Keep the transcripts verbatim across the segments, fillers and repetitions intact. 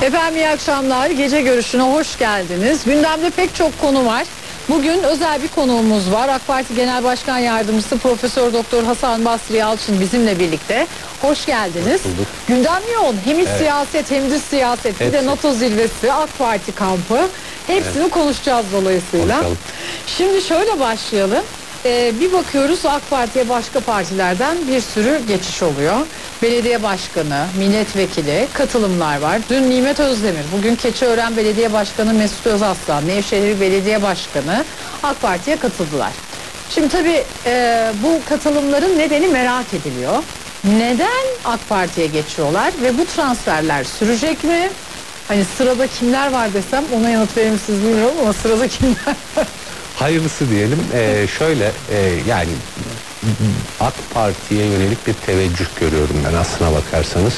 Efendim iyi akşamlar. Gece görüşüne hoş geldiniz. Gündemde pek çok konu var. Bugün özel bir konuğumuz var. AK Parti Genel Başkan Yardımcısı Profesör Doktor Hasan Basri Yalçın bizimle birlikte. Hoş geldiniz. Hoş bulduk. Gündem yoğun. Hem iç Evet. siyaset hem dış siyaset. Bir Hepsi. de NATO zirvesi, AK Parti kampı. Hepsini evet. konuşacağız dolayısıyla. Konuşalım. Şimdi şöyle başlayalım. Ee, bir bakıyoruz AK Parti'ye başka partilerden bir sürü geçiş oluyor. Belediye başkanı, milletvekili, katılımlar var. Dün Nimet Özdemir, bugün Keçiören Belediye Başkanı Mesut Özaslan, Nevşehir Belediye Başkanı AK Parti'ye katıldılar. Şimdi tabii e, bu katılımların nedeni merak ediliyor. Neden AK Parti'ye geçiyorlar ve bu transferler sürecek mi? Hani sırada kimler var desem ona yanıt verir misiniz bilmiyorum ama sırada kimler var? Hayırlısı diyelim. Ee, şöyle e, yani AK Parti'ye yönelik bir teveccüh görüyorum ben aslına bakarsanız.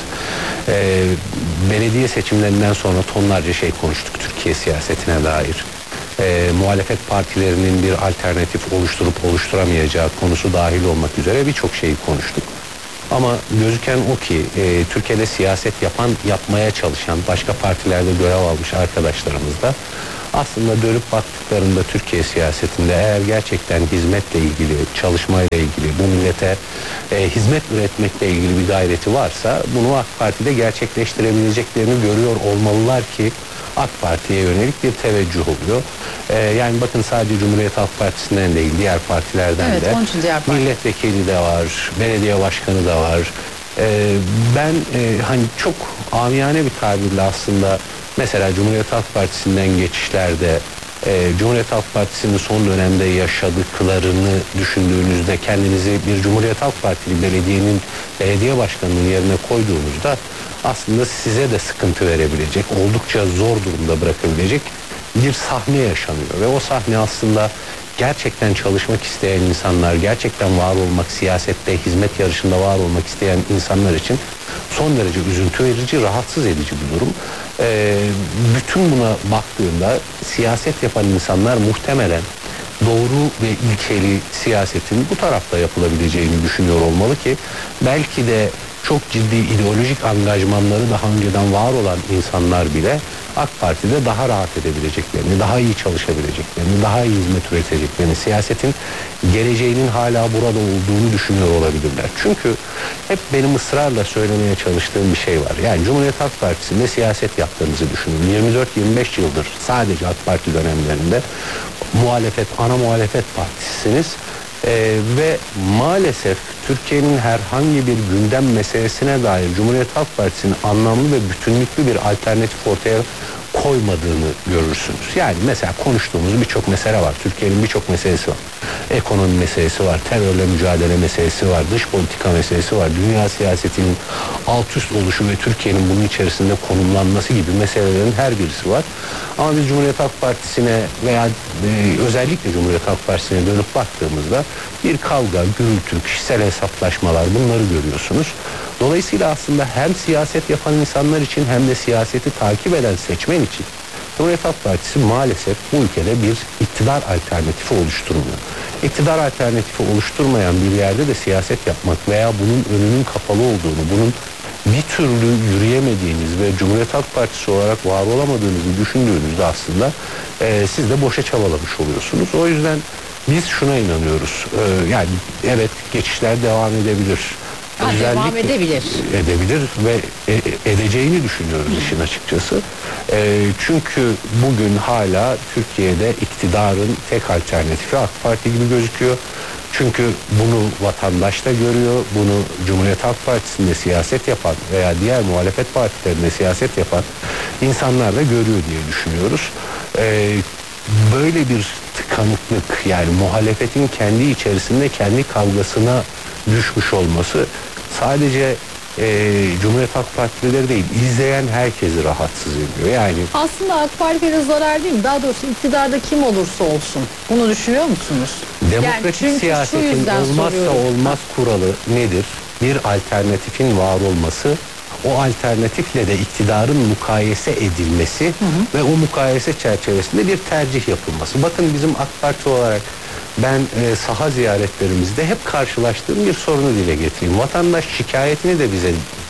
Ee, belediye seçimlerinden sonra tonlarca şey konuştuk Türkiye siyasetine dair. Ee, muhalefet partilerinin bir alternatif oluşturup oluşturamayacağı konusu dahil olmak üzere birçok şeyi konuştuk. Ama gözüken o ki e, Türkiye'de siyaset yapan, yapmaya çalışan başka partilerde görev almış arkadaşlarımız da aslında dönüp baktıklarında Türkiye siyasetinde eğer gerçekten hizmetle ilgili, çalışmayla ilgili, bu millete e, hizmet üretmekle ilgili bir gayreti varsa bunu AK Parti'de gerçekleştirebileceklerini görüyor olmalılar ki AK Parti'ye yönelik bir teveccüh oluyor. Ee, yani bakın sadece Cumhuriyet Halk Partisi'nden değil diğer partilerden evet, de diğer parti. milletvekili de var, belediye başkanı da var. Ee, ben e, hani çok amiyane bir tabirle aslında mesela Cumhuriyet Halk Partisi'nden geçişlerde e, Cumhuriyet Halk Partisi'nin son dönemde yaşadıklarını düşündüğünüzde kendinizi bir Cumhuriyet Halk Partili belediyenin belediye başkanının yerine koyduğunuzda aslında size de sıkıntı verebilecek, oldukça zor durumda bırakabilecek bir sahne yaşanıyor ve o sahne aslında gerçekten çalışmak isteyen insanlar, gerçekten var olmak, siyasette hizmet yarışında var olmak isteyen insanlar için son derece üzüntü verici, rahatsız edici bir durum. Ee, bütün buna baktığında siyaset yapan insanlar muhtemelen doğru ve ilkeli siyasetin bu tarafta yapılabileceğini düşünüyor olmalı ki belki de çok ciddi ideolojik angajmanları daha önceden var olan insanlar bile AK Parti'de daha rahat edebileceklerini, daha iyi çalışabileceklerini, daha iyi hizmet üreteceklerini, siyasetin geleceğinin hala burada olduğunu düşünüyor olabilirler. Çünkü hep benim ısrarla söylemeye çalıştığım bir şey var. Yani Cumhuriyet Halk Partisi'nde siyaset yaptığınızı düşünün. yirmi dört yirmi beş yıldır sadece AK Parti dönemlerinde muhalefet, ana muhalefet partisisiniz. Ee, ve maalesef Türkiye'nin herhangi bir gündem meselesine dair Cumhuriyet Halk Partisi'nin anlamlı ve bütünlüklü bir alternatif ortaya koymadığını görürsünüz. Yani mesela konuştuğumuz birçok mesele var. Türkiye'nin birçok meselesi var. Ekonomi meselesi var, terörle mücadele meselesi var, dış politika meselesi var, dünya siyasetinin alt üst oluşu ve Türkiye'nin bunun içerisinde konumlanması gibi meselelerin her birisi var. Ama biz Cumhuriyet Halk Partisi'ne veya e, özellikle Cumhuriyet Halk Partisi'ne dönüp baktığımızda bir kavga, gürültü, kişisel hesaplaşmalar bunları görüyorsunuz. Dolayısıyla aslında hem siyaset yapan insanlar için hem de siyaseti takip eden seçmen için Cumhuriyet Halk Partisi maalesef bu ülkede bir iktidar alternatifi oluşturmuyor. İktidar alternatifi oluşturmayan bir yerde de siyaset yapmak veya bunun önünün kapalı olduğunu, bunun bir türlü yürüyemediğiniz ve Cumhuriyet Halk Partisi olarak var olamadığınızı düşündüğünüzde aslında e, siz de boşa çabalamış oluyorsunuz. O yüzden biz şuna inanıyoruz. E, yani evet geçişler devam edebilir. Ha, devam edebilir. Edebilir ve e, edeceğini düşünüyoruz işin açıkçası. E, çünkü bugün hala Türkiye'de iktidarın tek alternatifi AK Parti gibi gözüküyor. Çünkü bunu vatandaş da görüyor, bunu Cumhuriyet Halk Partisi'nde siyaset yapan veya diğer muhalefet partilerinde siyaset yapan insanlar da görüyor diye düşünüyoruz. E, böyle bir tıkanıklık, yani muhalefetin kendi içerisinde kendi kavgasına düşmüş olması sadece e, Cumhuriyet Halk Partileri değil, izleyen herkesi rahatsız ediyor. Yani aslında AK Parti'ye zarar değil mi? Daha doğrusu iktidarda kim olursa olsun. Bunu düşünüyor musunuz? Demokratik yani siyasetin olmazsa soruyorum. olmaz kuralı nedir? Bir alternatifin var olması, o alternatifle de iktidarın mukayese edilmesi, hı hı. ve o mukayese çerçevesinde bir tercih yapılması. Bakın bizim AK Parti olarak ben e, saha ziyaretlerimizde hep karşılaştığım bir sorunu dile getireyim. Vatandaş şikayetini de bize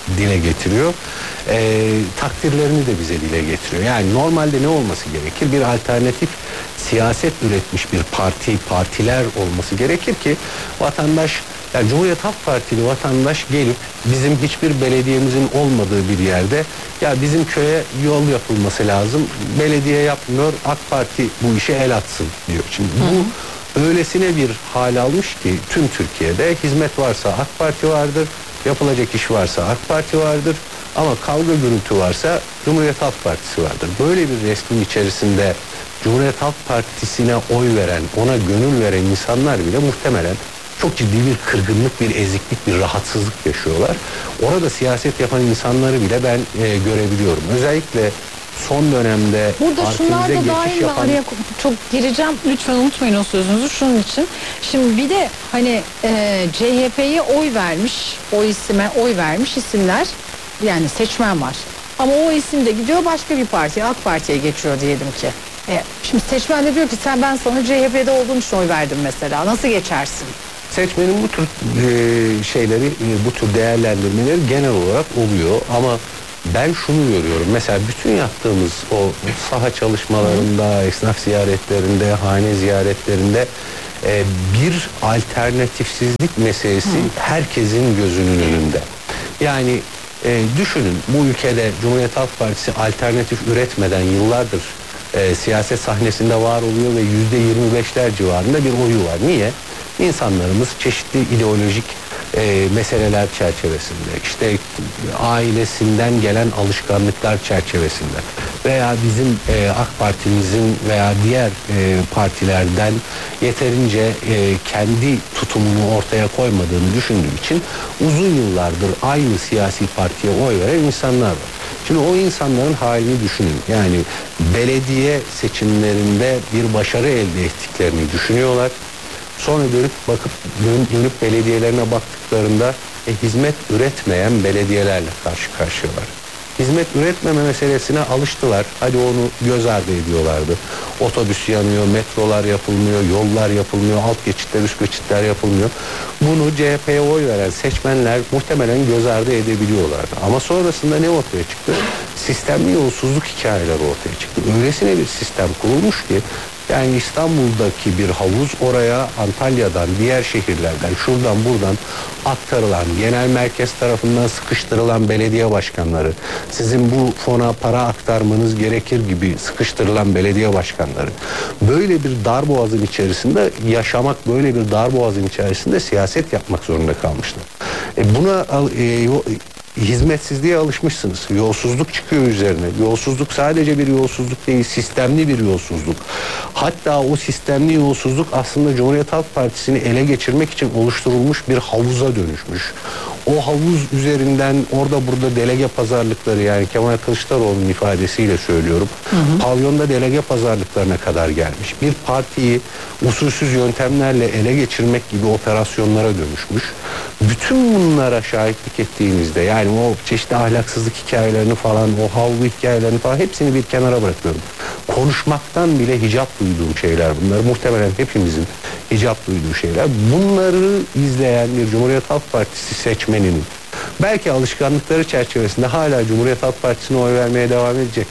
dile getiriyor. E, takdirlerini de bize dile getiriyor. Yani normalde ne olması gerekir? Bir alternatif siyaset üretmiş bir parti, partiler olması gerekir ki vatandaş, yani Cumhuriyet Halk Partili vatandaş gelip bizim hiçbir belediyemizin olmadığı bir yerde ya bizim köye yol yapılması lazım, belediye yapmıyor, AK Parti bu işe el atsın diyor. Şimdi bu öylesine bir hal almış ki tüm Türkiye'de hizmet varsa AK Parti vardır, yapılacak iş varsa AK Parti vardır ama kavga gürültü varsa Cumhuriyet Halk Partisi vardır. Böyle bir resmin içerisinde Cumhuriyet Halk Partisi'ne oy veren, ona gönül veren insanlar bile muhtemelen çok ciddi bir kırgınlık, bir eziklik, bir rahatsızlık yaşıyorlar. Orada siyaset yapan insanları bile ben e, görebiliyorum. Özellikle son dönemde burada şunlar da dahil yapan... araya çok gireceğim. Lütfen unutmayın o sözünüzü şunun için. Şimdi bir de hani e, C H P'ye oy vermiş, o isime oy vermiş isimler, yani seçmen var. Ama o isim de gidiyor başka bir partiye, AK Parti'ye geçiyor diyelim ki. E, şimdi seçmen de diyor ki sen, ben sana C H P'de olduğun için oy verdim mesela. Nasıl geçersin? Seçmenin bu tür e, şeyleri, e, bu tür değerlendirmeleri genel olarak oluyor ama ben şunu görüyorum. Mesela bütün yaptığımız o saha çalışmalarında, esnaf ziyaretlerinde, hane ziyaretlerinde e, bir alternatifsizlik meselesi Hı. herkesin gözünün önünde. Yani e, düşünün, bu ülkede Cumhuriyet Halk Partisi alternatif üretmeden yıllardır e, siyaset sahnesinde var oluyor ve yüzde yirmi beşler civarında bir oyu var. Niye? İnsanlarımız çeşitli ideolojik e, meseleler çerçevesinde, işte ailesinden gelen alışkanlıklar çerçevesinde veya bizim e, AK Parti'mizin veya diğer e, partilerden yeterince e, kendi tutumunu ortaya koymadığını düşündüğü için uzun yıllardır aynı siyasi partiye oy veren insanlar var. Şimdi o insanların halini düşünün. Yani belediye seçimlerinde bir başarı elde ettiklerini düşünüyorlar. Sonra dönüp bakıp dönüp, dönüp belediyelerine baktıklarında e, hizmet üretmeyen belediyelerle karşı karşıyalar. Hizmet üretmeme meselesine alıştılar. Hadi onu göz ardı ediyorlardı. Otobüs yanıyor, metrolar yapılmıyor, yollar yapılmıyor, alt geçitler, üst geçitler yapılmıyor. Bunu C H P'ye oy veren seçmenler muhtemelen göz ardı edebiliyorlardı. Ama sonrasında ne ortaya çıktı? Sistemli yolsuzluk hikayeleri ortaya çıktı. Öylesine bir sistem kurulmuş ki yani İstanbul'daki bir havuz oraya Antalya'dan, diğer şehirlerden, şuradan buradan aktarılan, genel merkez tarafından sıkıştırılan belediye başkanları, sizin bu fona para aktarmanız gerekir gibi sıkıştırılan belediye başkanları, böyle bir darboğazın içerisinde yaşamak, böyle bir darboğazın içerisinde siyaset yapmak zorunda kalmışlar. E buna e, hizmetsizliğe alışmışsınız. Yolsuzluk çıkıyor üzerine. Yolsuzluk sadece bir yolsuzluk değil, sistemli bir yolsuzluk. Hatta o sistemli yolsuzluk aslında Cumhuriyet Halk Partisi'ni ele geçirmek için oluşturulmuş bir havuza dönüşmüş. O havuz üzerinden orada burada delege pazarlıkları, yani Kemal Kılıçdaroğlu'nun ifadesiyle söylüyorum. Hı hı. Pavyonda delege pazarlıklarına kadar gelmiş. Bir partiyi usulsüz yöntemlerle ele geçirmek gibi operasyonlara dönüşmüş. Bütün bunlara şahitlik ettiğinizde, yani o çeşitli ahlaksızlık hikayelerini falan, o havlu hikayelerini falan hepsini bir kenara bırakıyorum. Konuşmaktan bile hicap duyduğum şeyler bunlar. Muhtemelen hepimizin hicap duyduğu şeyler. Bunları izleyen bir Cumhuriyet Halk Partisi seçmeninin belki alışkanlıkları çerçevesinde hala Cumhuriyet Halk Partisi'ne oy vermeye devam edecek.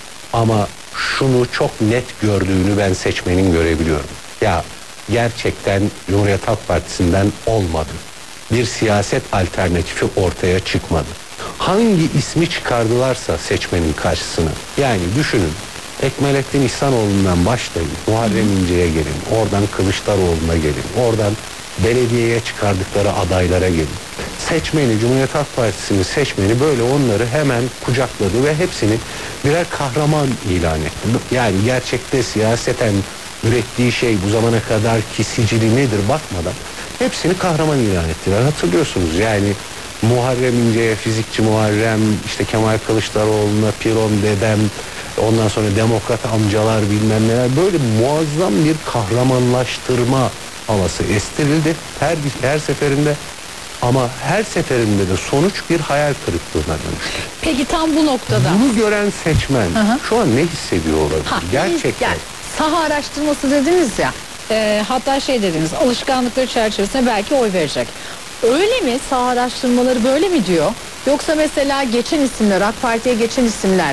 Ama şunu çok net gördüğünü ben seçmenin görebiliyorum. Ya gerçekten Cumhuriyet Halk Partisi'nden olmadı. Bir siyaset alternatifi ortaya çıkmadı. Hangi ismi çıkardılarsa seçmenin karşısına. Yani düşünün, Ekmelettin İhsanoğlu'ndan başlayın, Muharrem İnce'ye gelin, oradan Kılıçdaroğlu'na gelin, oradan belediyeye çıkardıkları adaylara gelin. Seçmeni, Cumhuriyet Halk Partisi'nin seçmeni böyle onları hemen kucakladı ve hepsini birer kahraman ilan etti. Yani gerçekte siyaseten ürettiği şey bu zamana kadar ki sicili nedir bakmadan hepsini kahraman ilan ettiler. Hatırlıyorsunuz yani Muharrem İnce'ye fizikçi Muharrem, işte Kemal Kılıçdaroğlu'na Piron dedem, ondan sonra demokrat amcalar bilmem neler, böyle muazzam bir kahramanlaştırma havası estirildi her her seferinde. Ama her seferinde de sonuç bir hayal kırıklığına dönüştü. Peki tam bu noktada bunu gören seçmen hı hı. şu an ne hissediyor olabilir? Ha, gerçekten. Yani, saha araştırması dediniz ya, e, hatta şey dediniz, alışkanlıkları çerçevesinde belki oy verecek. Öyle mi? Saha araştırmaları böyle mi diyor? Yoksa mesela geçen isimler, AK Parti'ye geçen isimler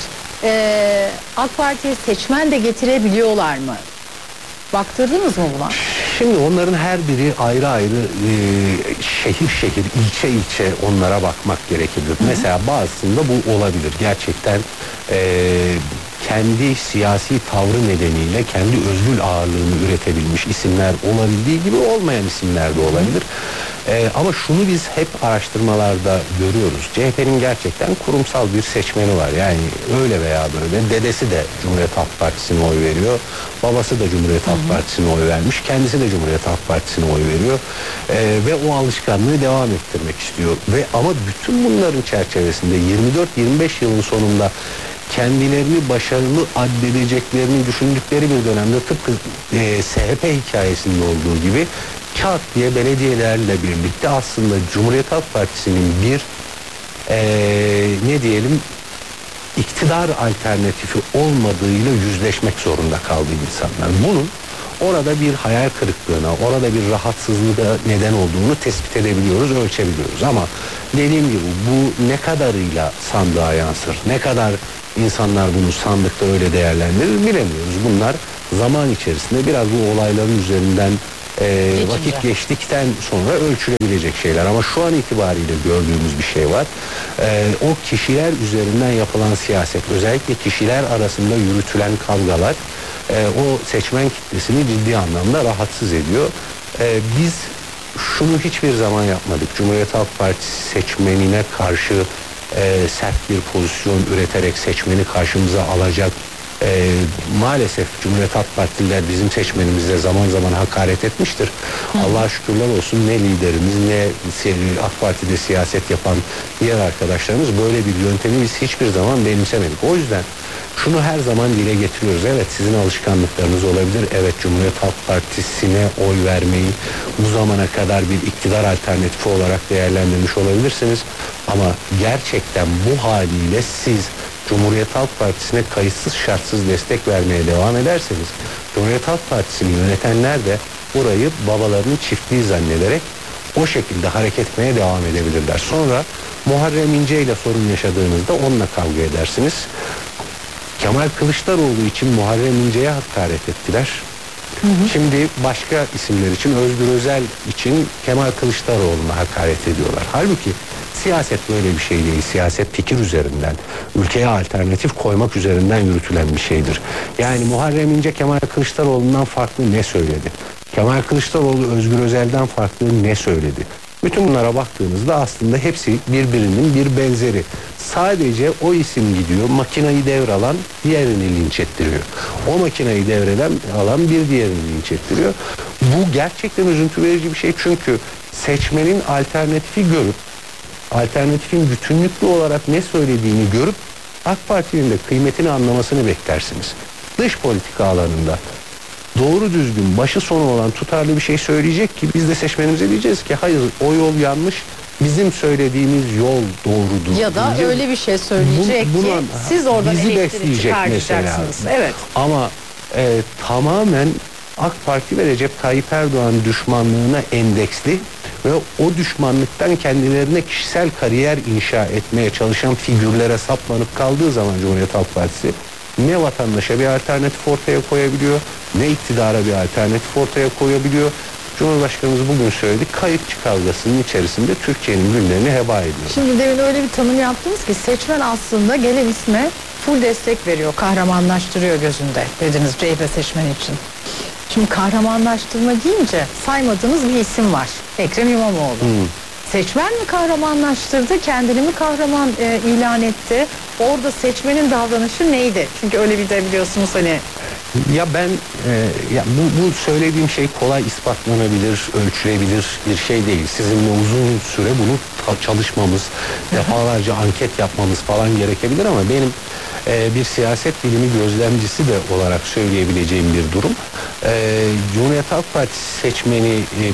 e, AK Parti'ye seçmen de getirebiliyorlar mı? Baktırdınız mı buna? Şimdi onların her biri ayrı ayrı e, şehir şehir, ilçe ilçe onlara bakmak gerekiyor. Hı hı. Mesela bazısında bu olabilir. Gerçekten e, kendi siyasi tavrı nedeniyle kendi özgül ağırlığını üretebilmiş isimler olabildiği gibi olmayan isimler de olabilir. Ee, ama şunu biz hep araştırmalarda görüyoruz. C H P'nin gerçekten kurumsal bir seçmeni var. Yani öyle veya böyle. Dedesi de Cumhuriyet Halk Partisi'ne oy veriyor. Babası da Cumhuriyet Halk Partisi'ne oy vermiş. Kendisi de Cumhuriyet Halk Partisi'ne oy veriyor. Ee, ve o alışkanlığı devam ettirmek istiyor. Ve ama bütün bunların çerçevesinde yirmi dört yirmi beş yılın sonunda kendilerini başarılı addedeceklerini düşündükleri bir dönemde tıpkı e, S H P hikayesinde olduğu gibi kağıt diye belediyelerle birlikte aslında Cumhuriyet Halk Partisi'nin bir e, ne diyelim iktidar alternatifi olmadığıyla yüzleşmek zorunda kaldı insanlar. Bunun orada bir hayal kırıklığına, orada bir rahatsızlığa neden olduğunu tespit edebiliyoruz, ölçebiliyoruz. Ama dediğim gibi bu ne kadarıyla sandığa yansır, ne kadar insanlar bunu sandıkta öyle değerlendirir bilemiyoruz. Bunlar zaman içerisinde biraz bu olayların üzerinden e, vakit geçtikten sonra ölçülebilecek şeyler. Ama şu an itibariyle gördüğümüz bir şey var. E, o kişiler üzerinden yapılan siyaset, özellikle kişiler arasında yürütülen kavgalar e, o seçmen kitlesini ciddi anlamda rahatsız ediyor. E, biz şunu hiçbir zaman yapmadık. Cumhuriyet Halk Partisi seçmenine karşı e, sert bir pozisyon üreterek seçmeni karşımıza alacak. E, maalesef Cumhuriyet Halk Partililer bizim seçmenimize zaman zaman hakaret etmiştir. Hı. Allah'a şükürler olsun ne liderimiz ne AK Parti'de siyaset yapan diğer arkadaşlarımız böyle bir yöntemi biz hiçbir zaman benimsemedik. O yüzden şunu her zaman dile getiriyoruz. Evet, sizin alışkanlıklarınız olabilir. Evet, Cumhuriyet Halk Partisi'ne oy vermeyi bu zamana kadar bir iktidar alternatifi olarak değerlendirmiş olabilirsiniz. Ama gerçekten bu haliyle siz Cumhuriyet Halk Partisi'ne kayıtsız şartsız destek vermeye devam ederseniz Cumhuriyet Halk Partisi'ni yönetenler de burayı babalarının çiftliği zannederek o şekilde hareket etmeye devam edebilirler. Sonra Muharrem İnce ile sorun yaşadığınızda onunla kavga edersiniz. Kemal Kılıçdaroğlu için Muharrem İnce'ye hakaret ettiler. Hı hı. Şimdi başka isimler için, Özgür Özel için Kemal Kılıçdaroğlu'na hakaret ediyorlar. Halbuki siyaset böyle bir şey değil. Siyaset fikir üzerinden, ülkeye alternatif koymak üzerinden yürütülen bir şeydir. Yani Muharrem İnce Kemal Kılıçdaroğlu'ndan farklı ne söyledi? Kemal Kılıçdaroğlu Özgür Özel'den farklı ne söyledi? Bütün bunlara baktığınızda aslında hepsi birbirinin bir benzeri. Sadece o isim gidiyor, makinayı devralan diğerini linç ettiriyor. O makinayı devreden alan bir diğerini linç ettiriyor. Bu gerçekten üzüntü verici bir şey, çünkü seçmenin alternatifi görüp, alternatifin bütünlüklü olarak ne söylediğini görüp AK Parti'nin de kıymetini anlamasını beklersiniz. Dış politika alanında doğru düzgün başı sonu olan tutarlı bir şey söyleyecek ki biz de seçmenimize diyeceğiz ki hayır, o yol yanlış, bizim söylediğimiz yol doğrudur. Ya da diyeceğiz. Öyle bir şey söyleyecek bu, buna, ki siz oradan elektrik çıkartacaksınız. Evet. Ama e, tamamen AK Parti ve Recep Tayyip Erdoğan düşmanlığına endeksli ve o düşmanlıktan kendilerine kişisel kariyer inşa etmeye çalışan figürlere saplanıp kaldığı zaman Cumhuriyet Halk Partisi ne vatandaşa bir alternatif ortaya koyabiliyor, ne iktidara bir alternatif ortaya koyabiliyor. Cumhurbaşkanımız bugün söyledi, kayıkçı kavgasının içerisinde Türkiye'nin günlerini heba ediyor. Şimdi demin öyle bir tanım yaptınız ki seçmen aslında gelen isme full destek veriyor, kahramanlaştırıyor gözünde dediniz C H P seçmeni için. Şimdi kahramanlaştırma deyince saymadığınız bir isim var, Ekrem İmamoğlu. Hmm. Seçmen mi kahramanlaştırdı, kendini mi kahraman e, ilan etti? Orada seçmenin davranışı neydi? Çünkü öyle bir de biliyorsunuz hani... Ya ben e, ya bu, bu söylediğim şey kolay ispatlanabilir, ölçülebilir bir şey değil. Sizinle uzun süre bunu çalışmamız, defalarca anket yapmamız falan gerekebilir ama benim e, bir siyaset bilimi gözlemcisi de olarak söyleyebileceğim bir durum. E, Cumhuriyet Halk Partisi seçmeni e,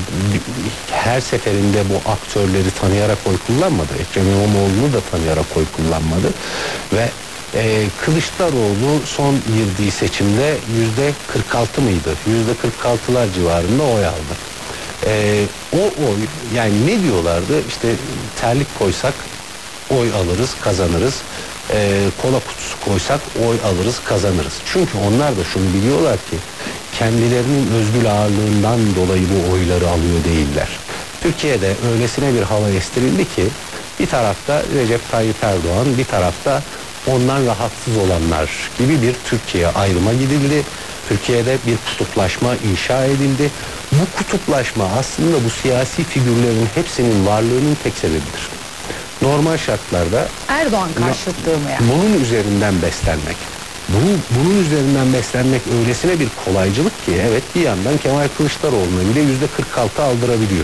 her seferinde bu aktörleri tanıyarak oy kullanmadı. Ekrem İmamoğlu'nu da tanıyarak oy kullanmadı ve Ee, Kılıçdaroğlu son girdiği seçimde yüzde kırk altı mıydı? Yüzde kırk altılar civarında oy aldı. Ee, o oy, yani ne diyorlardı? İşte terlik koysak oy alırız, kazanırız. Ee, kola kutusu koysak oy alırız, kazanırız. Çünkü onlar da şunu biliyorlar ki kendilerinin özgül ağırlığından dolayı bu oyları alıyor değiller. Türkiye'de öylesine bir hava estirildi ki bir tarafta Recep Tayyip Erdoğan, bir tarafta ondan rahatsız olanlar gibi bir Türkiye ayrıma gidildi. Türkiye'de bir kutuplaşma inşa edildi. Bu kutuplaşma aslında bu siyasi figürlerin hepsinin varlığının tek sebebidir. Normal şartlarda Erdoğan karşıtlığı mı yani? bunun üzerinden beslenmek. Bunu, bunun üzerinden beslenmek öylesine bir kolaycılık ki evet bir yandan Kemal Kılıçdaroğlu'na bile yüzde kırk altı aldırabiliyor.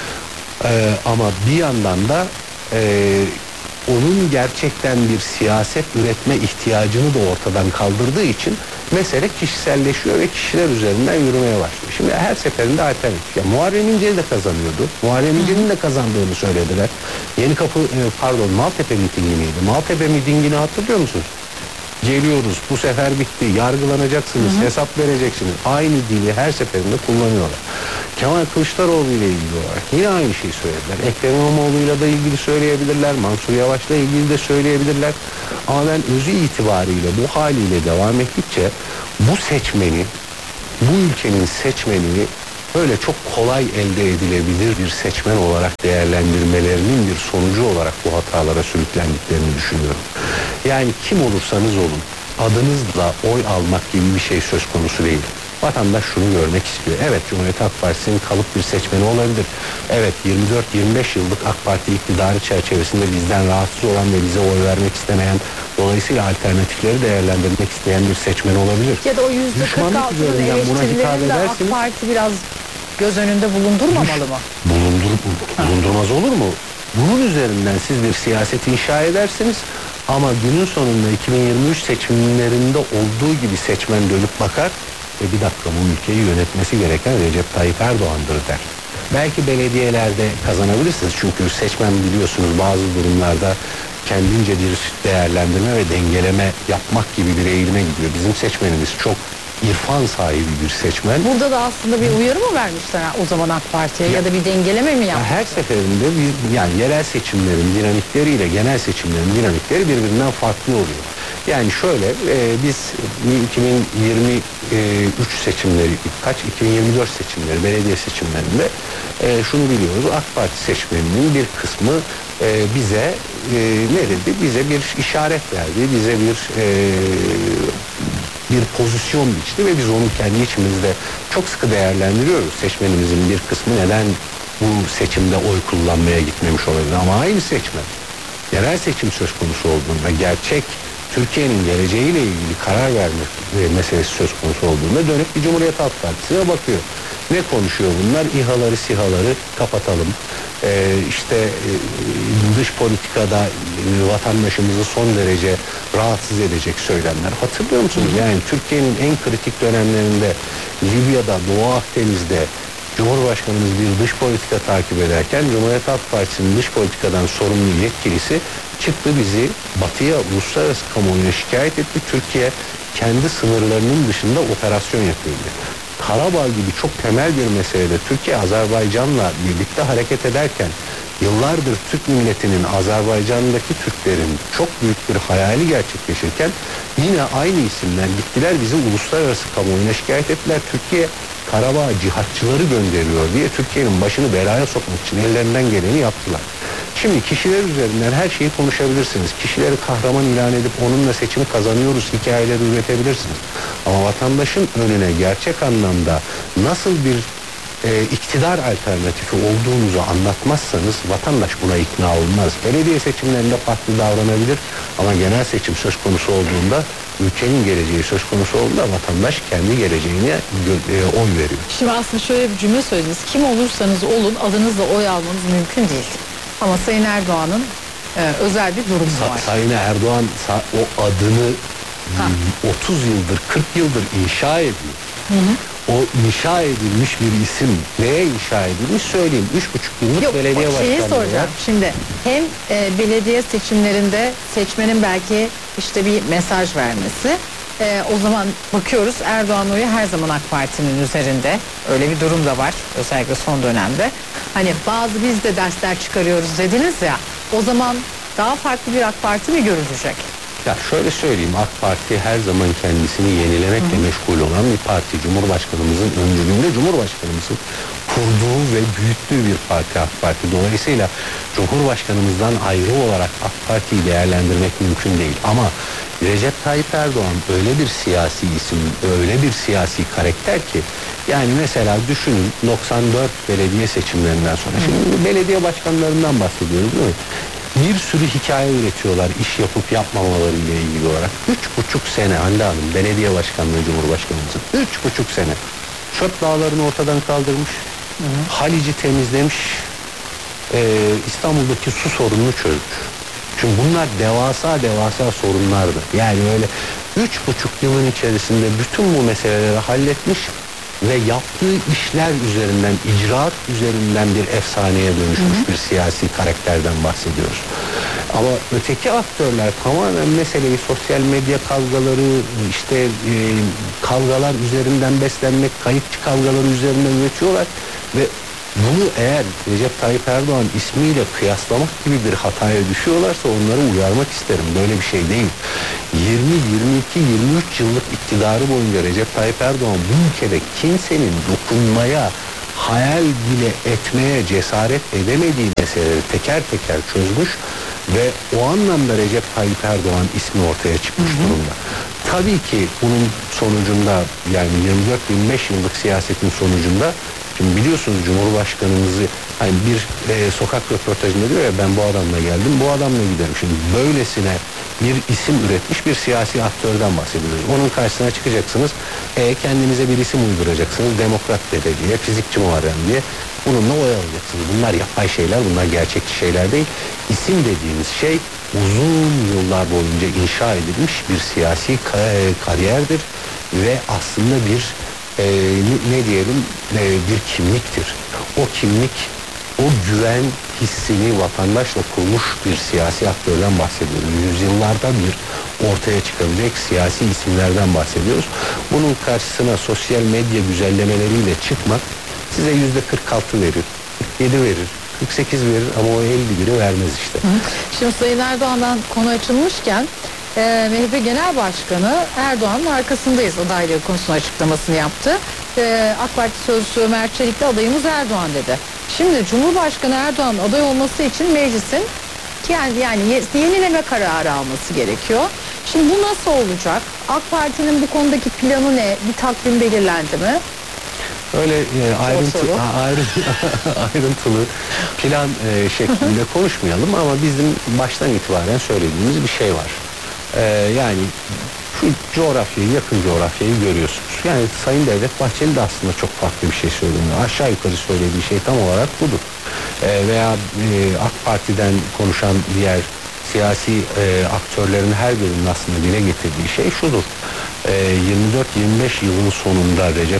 Ee, ama bir yandan da e, onun gerçekten bir siyaset üretme ihtiyacını da ortadan kaldırdığı için mesele kişiselleşiyor ve kişiler üzerinden yürümeye başlıyor. Şimdi her seferinde alternatif. Ya, Muharrem İnce de kazanıyordu. Muharrem İnce'nin de kazandığını söylediler. Yenikapı e, pardon Maltepe mitingi miydi? Maltepe mitingini hatırlıyor musunuz? Geliyoruz, bu sefer bitti, yargılanacaksınız, hı hı. hesap vereceksiniz. Aynı dili her seferinde kullanıyorlar. Kemal Kılıçdaroğlu ile ilgili olarak yine aynı şeyi söylediler. Ekrem İmamoğlu'yla da ilgili söyleyebilirler, Mansur Yavaş'la ilgili de söyleyebilirler. Ama ben özü itibariyle bu haliyle devam ettikçe bu seçmeni, bu ülkenin seçmenini böyle çok kolay elde edilebilir bir seçmen olarak değerlendirmelerinin bir sonucu olarak bu hatalara sürüklendiklerini düşünüyorum. Yani kim olursanız olun adınızla oy almak gibi bir şey söz konusu değil. Vatandaş şunu görmek istiyor. Evet, Cumhuriyet Halk Partisi'nin kalıp bir seçmeni olabilir. Evet, yirmi dört yirmi beş yıllık AK Parti iktidarı çerçevesinde bizden rahatsız olan ve bize oy vermek istemeyen, dolayısıyla alternatifleri değerlendirmek isteyen bir seçmen olabilir. Ya da o yüzde kırk altının eleştirilerini de AK Parti biraz göz önünde bulundurmamalı mı? Bulundur, bulundurmaz olur mu? Bunun üzerinden siz bir siyaset inşa edersiniz ama günün sonunda iki bin yirmi üç seçimlerinde olduğu gibi seçmen dönüp bakar ve bir dakika bu ülkeyi yönetmesi gereken Recep Tayyip Erdoğan'dır der. Belki belediyelerde kazanabilirsiniz çünkü seçmen biliyorsunuz bazı durumlarda kendince bir değerlendirme ve dengeleme yapmak gibi bir eğilime gidiyor. Bizim seçmenimiz çok irfan sahibi bir seçmen. Burada da aslında bir uyarı mı vermişler o zaman AK Parti'ye ya, ya da bir dengeleme mi yapmışlar? Her seferinde bir, yani yerel seçimlerin dinamikleriyle genel seçimlerin dinamikleri birbirinden farklı oluyor. Yani şöyle e, biz iki bin yirmi üç seçimleri kaç iki bin yirmi dört seçimleri belediye seçimlerinde e, şunu biliyoruz, AK Parti seçmeninin bir kısmı e, bize e, ne dedi? Bize bir işaret verdi, bize bir e, bir pozisyon biçti ve biz onu kendi içimizde çok sıkı değerlendiriyoruz. Seçmenimizin bir kısmı neden bu seçimde oy kullanmaya gitmemiş olabilir ama aynı seçmen yerel seçim söz konusu olduğunda gerçek Türkiye'nin geleceğiyle ilgili karar verme meselesi söz konusu olduğunda dönüp bir Cumhuriyet Halk Partisi'ne bakıyor. Ne konuşuyor bunlar? İHA'ları, SİHA'ları kapatalım. Ee, işte e, dış politikada e, vatandaşımızı son derece rahatsız edecek söylemler. Hatırlıyor musunuz? Yani Türkiye'nin en kritik dönemlerinde Libya'da, Doğu Akdeniz'de Cumhurbaşkanımız bir dış politika takip ederken Cumhuriyet Halk Partisi'nin dış politikadan sorumlu yetkilisi çıktı bizi batıya, uluslararası kamuoyuna şikayet etti. Türkiye kendi sınırlarının dışında operasyon yapıyor diye. Karabağ gibi çok temel bir meselede Türkiye Azerbaycan'la birlikte hareket ederken yıllardır Türk milletinin Azerbaycan'daki Türklerin çok büyük bir hayali gerçekleşirken yine aynı isimler gittiler bizi uluslararası kamuoyuna şikayet ettiler. Türkiye Karabağ cihatçıları gönderiyor diye Türkiye'nin başını belaya sokmak için ellerinden geleni yaptılar. Şimdi kişiler üzerinden her şeyi konuşabilirsiniz. Kişileri kahraman ilan edip onunla seçimi kazanıyoruz hikayeleri üretebilirsiniz. Ama vatandaşın önüne gerçek anlamda nasıl bir e, iktidar alternatifi olduğunuzu anlatmazsanız vatandaş buna ikna olmaz. Belediye seçimlerinde farklı davranabilir ama genel seçim söz konusu olduğunda, ülkenin geleceği söz konusu olduğunda vatandaş kendi geleceğine e, oy veriyor. Şimdi aslında şöyle bir cümle söylediniz. Kim olursanız olun adınızla oy almanız mümkün değil. Ama Sayın Erdoğan'ın e, özel bir durumu Sa- var. Sayın Erdoğan o adını ha. otuz yıldır, kırk yıldır inşa ediyor. Hı hı. O inşa edilmiş bir isim neye inşa edilmiş söyleyeyim. Üç buçuk yıllık Yok, belediye başkanlığı şeyi soracağım. var. Şimdi hem e, belediye seçimlerinde seçmenin belki işte bir mesaj vermesi. E, o zaman bakıyoruz Erdoğan oyu her zaman AK Parti'nin üzerinde. Öyle bir durum da var özellikle son dönemde. Hani bazı biz de dersler çıkarıyoruz dediniz ya. O zaman daha farklı bir AK Parti mi görülecek? Ya şöyle söyleyeyim, AK Parti her zaman kendisini yenilemekle Hı. meşgul olan bir parti. Cumhurbaşkanımızın öncülüğünde Cumhurbaşkanımızın kurduğu ve büyüttüğü bir parti AK Parti. Dolayısıyla Cumhurbaşkanımızdan ayrı olarak AK Parti'yi değerlendirmek mümkün değil. Ama Recep Tayyip Erdoğan öyle bir siyasi isim, öyle bir siyasi karakter ki, yani mesela düşünün doksan dört belediye seçimlerinden sonra, Hı. şimdi belediye başkanlarından bahsediyoruz değil mi? Bir sürü hikaye üretiyorlar iş yapıp yapmamaları ile ilgili olarak. Üç buçuk sene Hande Hanım belediye başkanlığı Cumhurbaşkanımızın. Üç buçuk sene. Çöp dağlarını ortadan kaldırmış. Hı hı. Halic'i temizlemiş. Ee, İstanbul'daki su sorununu çözmüş. Çünkü bunlar devasa devasa sorunlardı. Yani öyle üç buçuk yılın içerisinde bütün bu meseleleri halletmiş ve yaptığı işler üzerinden, icraat üzerinden bir efsaneye dönüşmüş hı hı. bir siyasi karakterden bahsediyoruz. Ama öteki aktörler tamamen meseleyi sosyal medya kavgaları, işte e, kavgalar üzerinden beslenmek, kayıkçı kavgaları üzerinden üretiyorlar ve bunu eğer Recep Tayyip Erdoğan ismiyle kıyaslamak gibi bir hataya düşüyorlarsa onları uyarmak isterim. Böyle bir şey değil. yirmi, yirmi iki, yirmi üç yıllık iktidarı boyunca Recep Tayyip Erdoğan bu ülkede kimsenin dokunmaya, hayal bile etmeye cesaret edemediği meseleleri teker teker çözmüş ve o anlamda Recep Tayyip Erdoğan ismi ortaya çıkmış hı hı. durumda. Tabii ki bunun sonucunda, yani yirmi dört yirmi beş yıllık siyasetin sonucunda, şimdi biliyorsunuz Cumhurbaşkanımızı hani bir e, sokak röportajında diyor ya, ben bu adamla geldim, bu adamla giderim. Şimdi böylesine bir isim üretmiş bir siyasi aktörden bahsediyoruz. Onun karşısına çıkacaksınız, e, kendinize bir isim uyduracaksınız, Demokrat Dede diye, Fizikçi Muharrem diye, bununla oy alacaksınız. Bunlar yapay şeyler, bunlar gerçekçi şeyler değil. İsim dediğimiz şey uzun yıllar boyunca inşa edilmiş bir siyasi kariyerdir ve aslında bir Ee, ne, ne diyelim ee, bir kimliktir. O kimlik, o güven hissini vatandaşla kurmuş bir siyasi aktörden bahsediyoruz. Yüzyıllarda bir ortaya çıkabilecek siyasi isimlerden bahsediyoruz. Bunun karşısına sosyal medya güzellemeleriyle çıkmak size yüzde kırk altı verir, kırk yedi verir, kırk sekiz verir ama o elli biri vermez işte. Hı. Şimdi Sayın Erdoğan'dan konu açılmışken E, M H P Genel Başkanı Erdoğan'ın arkasındayız adaylığı konusunda açıklamasını yaptı. E, AK Parti Sözcüsü Ömer Çelik de adayımız Erdoğan dedi. Şimdi Cumhurbaşkanı Erdoğan aday olması için meclisin yani, yani yenileme kararı alması gerekiyor. Şimdi bu nasıl olacak? AK Parti'nin bu konudaki planı ne? Bir takvim belirlendi mi? Öyle e, ayrıntı, ayrı, ayrıntılı plan e, şeklinde konuşmayalım ama bizim baştan itibaren söylediğimiz bir şey var. Ee, yani şu coğrafyayı, yakın coğrafyayı görüyorsunuz. Yani Sayın Devlet Bahçeli de aslında çok farklı bir şey söylemiyor. Aşağı yukarı söylediği şey tam olarak budur. Ee, veya e, AK Parti'den konuşan diğer siyasi e, aktörlerin her birinin aslında dile getirdiği şey şudur. E, yirmi dört yirmi beş yılın sonunda Recep